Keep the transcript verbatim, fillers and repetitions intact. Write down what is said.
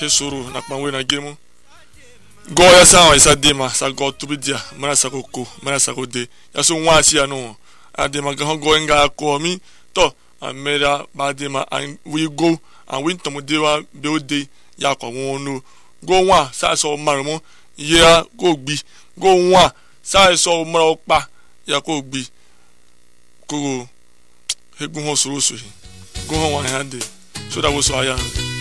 suru na kpanwe na gemu go ya sa isa dema sa go tubidia mara sa koko mara sa kode ya so nwa asi ya no adema ga go nga ko mi to amera badema and we go and win tomodewa build ya kwa wonu go nwa sa so maramo ya go gbi go nwa sa so mara pa ya ko gbi ko egun ho suru so go ho wa hande so that was why